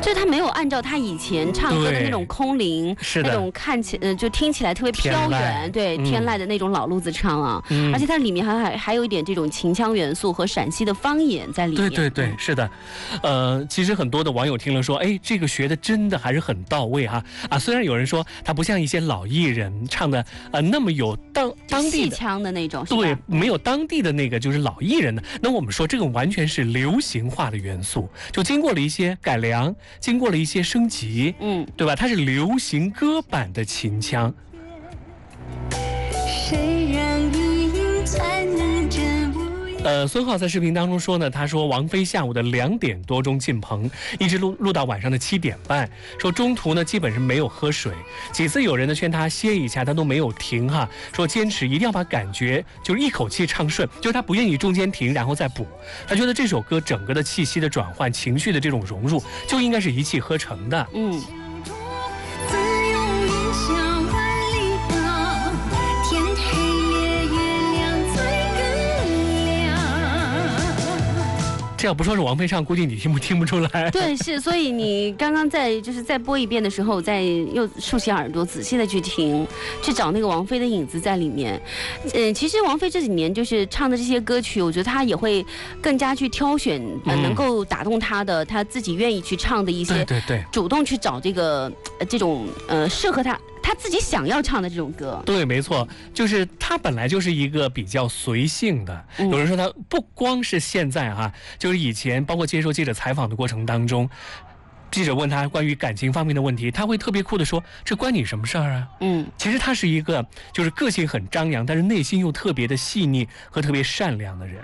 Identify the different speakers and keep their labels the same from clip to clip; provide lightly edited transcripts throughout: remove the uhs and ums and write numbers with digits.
Speaker 1: 就是他没有按照他以前唱歌的那种空灵，那种看起就听起来特别飘远，对天籁的那种老路子唱啊。而且它里面还有一点这种秦腔元素和陕西的方言在里面。
Speaker 2: 对，是的。其实很多的网友听了说，哎，这个学的真的还是很到位哈。虽然有人说他不像一些老艺人唱的那么有当地
Speaker 1: 戏腔的那种，
Speaker 2: 对，没有当地的那个就是老艺人的。那我们说这个完全是流行化的元素，就经过了一些改良，经过了一些升级，对吧？它是流行歌版的秦腔。谁让云才能真孙浩在视频当中说呢，他说王菲下午的2点多钟进棚，一直录到晚上的7点半，说中途呢基本是没有喝水，几次有人呢劝他歇一下，他都没有停哈，说坚持一定要把感觉就是一口气唱顺，就是他不愿意中间停然后再补，他觉得这首歌整个的气息的转换、情绪的这种融入就应该是一气呵成的。这要不说是王菲唱，估计你听不出来。
Speaker 1: 对，是，所以你刚刚再播一遍的时候，再又竖起耳朵，仔细的去听，去找那个王菲的影子在里面。其实王菲这几年就是唱的这些歌曲，我觉得她也会更加去挑选能够打动她的，她自己愿意去唱的一些，
Speaker 2: 对，主
Speaker 1: 动去找这种适合他自己想要唱的这种歌。
Speaker 2: 对，没错，就是他本来就是一个比较随性的。有人说他不光是现在哈，就是以前包括接受记者采访的过程当中，记者问他关于感情方面的问题，他会特别酷的说：“这关你什么事儿啊？”其实他是一个就是个性很张扬，但是内心又特别的细腻和特别善良的人。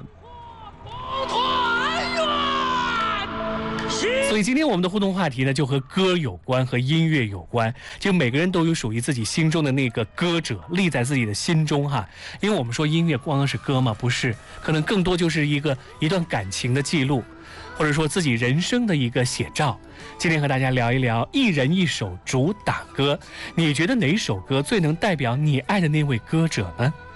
Speaker 2: 所以今天我们的互动话题呢，就和歌有关，和音乐有关。就每个人都有属于自己心中的那个歌者，立在自己的心中哈。因为我们说音乐光是歌吗？不是，可能更多就是一段感情的记录，或者说自己人生的一个写照。今天和大家聊一聊一人一首主打歌，你觉得哪首歌最能代表你爱的那位歌者呢？